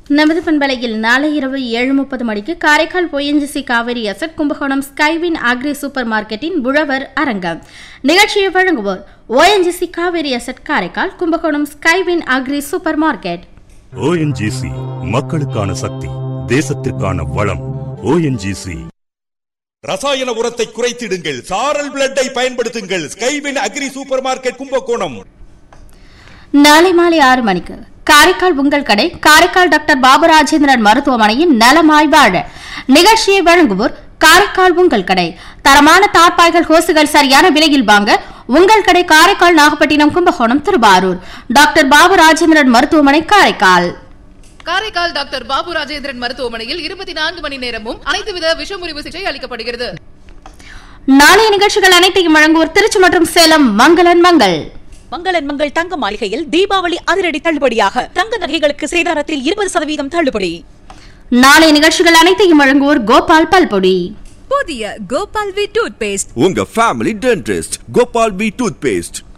நமது பண்பலையில் நாளை இரவு 7:30 மணிக்கு Karaikal ONGC Kaveri asset Kumbakonam Skywin agri super மார்க்கெட்டின் உழவர் அரங்கம் நிகழ்ச்சியை வழங்குவோர் ONGC Kaveri asset Karaikal Kumbakonam Skywin agri super market. ONGC மக்களுக்கான சக்தி, தேசத்திற்கான வளம். ONGC. ரசாயன உரத்தை குறைத்திடுங்கள், சாரல் பிளட்டை பயன்படுத்துங்கள். Skywin agri super market Kumbakonam. நாளை மாலை 6 மணிக்கு காரைக்கால் உங்கள் கடை காரைக்கால் டாக்டர் பாபு ராஜேந்திரன் மருத்துவமனையின் நலமாய் வாழ நிகழ்ச்சியை வழங்குவோர் காரைக்கால் உங்கள் கடை. தரமான தார்பாய்கள் ஹோசுகள் சரியான விலையில் வாங்க உங்கள் கடை காரைக்கால் நாகப்பட்டினம் கும்பகோணம் திருவாரூர். டாக்டர் பாபு ராஜேந்திரன் மருத்துவமனை காரைக்கால். காரைக்கால் டாக்டர் பாபு ராஜேந்திரன் மருத்துவமனையில் 24 மணி நேரமும் அனைத்துவித விஷமுறிவு சிகிச்சை அளிக்கப்படுகிறது. நாளைய நிகழ்ச்சிகள் அனைத்தையும் வழங்குவோர் திருச்சி மற்றும் சேலம் மங்களன் மங்கள். மங்களன் மங்கள் தங்க மாளிகையில் தீபாவளி அதிரடி தள்ளுபடியாக தங்க நகைகளுக்கு சேதாரத்தில் 20% தள்ளுபடி. நாளை நிகழ்ச்சிகள் அனைத்தையும் வழங்குவோர் கோபால் பல்பொடி. புதிய கோபால் வி டூத் பேஸ்ட், உங்க family dentist Gopal we tooth paste.